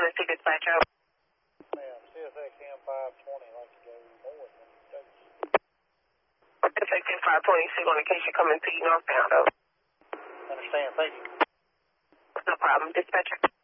Tennessee dispatcher. Ma'am, CSX M520, like to go north and Douglas. CSX M520, signal indication coming to you northbound. Understand, thank you. No problem, dispatcher.